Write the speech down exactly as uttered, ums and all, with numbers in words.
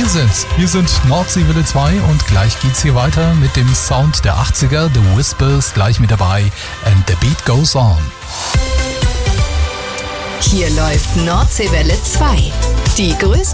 Wir sind's. Wir sind Nordseewelle zwei und gleich geht's hier weiter mit dem Sound der achtziger. The Whispers gleich mit dabei. And the beat goes on. Hier läuft Nordseewelle zwei. Die größte